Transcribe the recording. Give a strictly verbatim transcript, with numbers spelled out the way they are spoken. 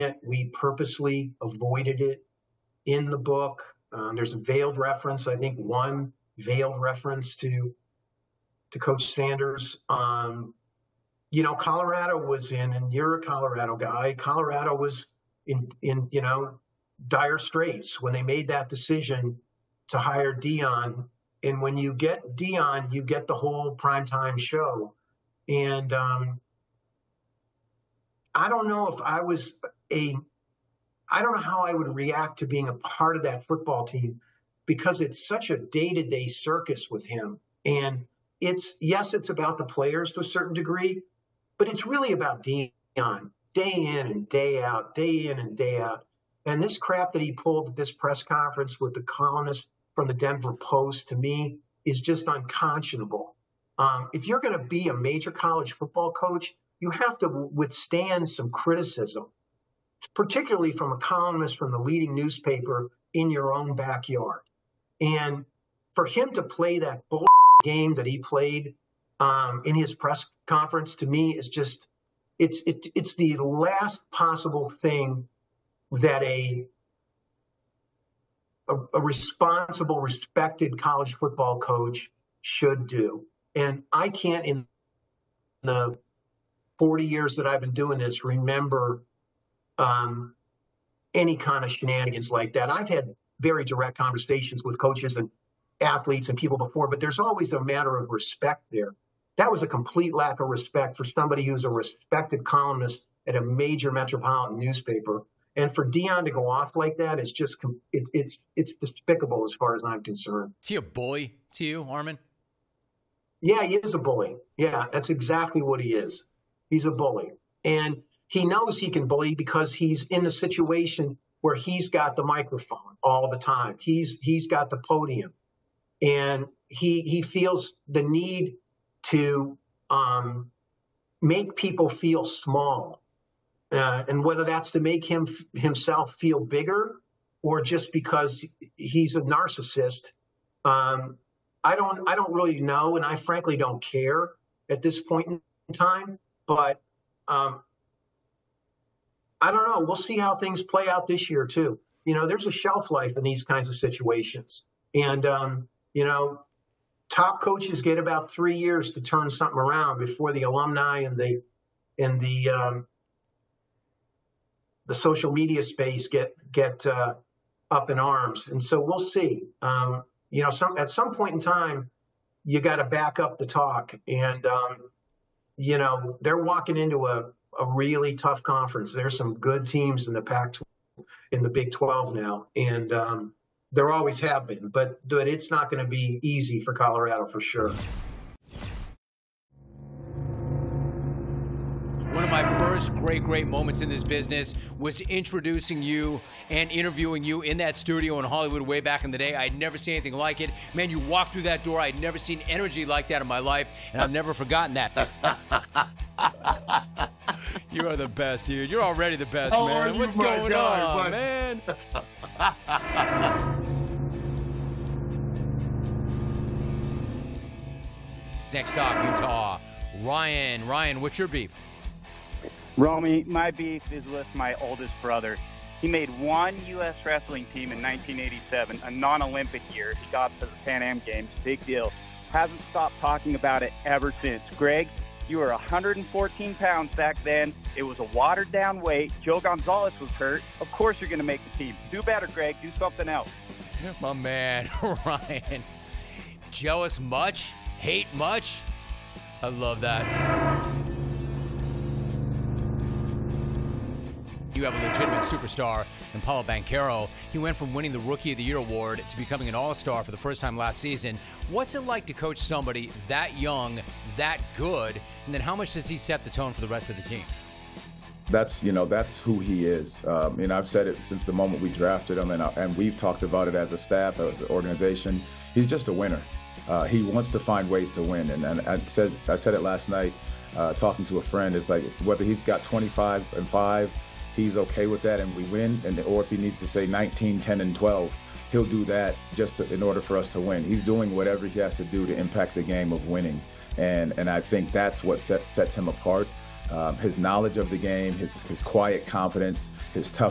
it. We purposely avoided it in the book. Um, there's a veiled reference, I think one veiled reference to to Coach Sanders. Um, you know, Colorado was in, and you're a Colorado guy, Colorado was in, in you know, dire straits when they made that decision to hire Deion. And when you get Deion, you get the whole primetime show. And um, I don't know if I was a, I don't know how I would react to being a part of that football team, because it's such a day-to-day circus with him. And it's, yes, it's about the players to a certain degree, but it's really about Deion, day in and day out, day in and day out. And this crap that he pulled at this press conference with the columnist from the Denver Post, to me, is just unconscionable. Um, if you're going to be a major college football coach, you have to withstand some criticism, particularly from a columnist from the leading newspaper in your own backyard. And for him to play that bull game that he played um, in his press conference, to me, is just, it's it, it's the last possible thing that a, a, a responsible, respected college football coach should do. And I can't, in the forty years that I've been doing this, remember um, any kind of shenanigans like that. I've had very direct conversations with coaches and athletes and people before, but there's always a matter of respect there. That was a complete lack of respect for somebody who's a respected columnist at a major metropolitan newspaper. And for Deion to go off like that is just, it, it's it's despicable as far as I'm concerned. Is he a bully to you, Armin? Yeah, he is a bully. Yeah, that's exactly what he is. He's a bully. And he knows he can bully because he's in the situation where he's got the microphone all the time. He's he's got the podium. And he he feels the need to um, make people feel small. Uh, and whether that's to make him himself feel bigger or just because he's a narcissist, um, I don't I don't really know, and I frankly don't care at this point in time. But um, I don't know. We'll see how things play out this year too. You know, there's a shelf life in these kinds of situations, and um, you know, top coaches get about three years to turn something around before the alumni and the and the um, the social media space get get uh, up in arms. And so we'll see. Um, you know, some at some point in time, you got to back up the talk. And um, you know, they're walking into a, a really tough conference. There's some good teams in the Pac in the Big twelve now, and um, there always have been. But but it's not going to be easy for Colorado for sure. One of my first great, great moments in this business was introducing you and interviewing you in that studio in Hollywood way back in the day. I'd never seen anything like it. Man, you walked through that door. I'd never seen energy like that in my life, and I've never forgotten that. You are the best, dude. You're already the best, oh, man. What's going God, on, man? Next stop, Utah. Ryan. Ryan, what's your beef? Romy, my beef is with my oldest brother. He made one U S wrestling team in nineteen eighty-seven, a non-Olympic year. He got to the Pan Am Games. Big deal. Hasn't stopped talking about it ever since. Greg, you were one hundred fourteen pounds back then. It was a watered-down weight. Joe Gonzalez was hurt. Of course you're going to make the team. Do better, Greg. Do something else. My man, Ryan. Jealous much? Hate much? I love that. You have a legitimate superstar in Paulo Banchero. He went from winning the Rookie of the Year award to becoming an all-star for the first time last season. What's it like to coach somebody that young, that good, and then how much does he set the tone for the rest of the team? That's, you know, that's who he is. Um, and I've said it since the moment we drafted him, and, and we've talked about it as a staff, as an organization. He's just a winner. Uh, he wants to find ways to win. And, and I said I said it last night, uh, talking to a friend. It's like whether he's got twenty-five and five, he's okay with that and we win, and or if he needs to say nineteen, ten, and twelve, he'll do that just to, in order for us to win. He's doing whatever he has to do to impact the game of winning, and and I think that's what sets sets him apart. Um, his knowledge of the game, his, his quiet confidence, his tough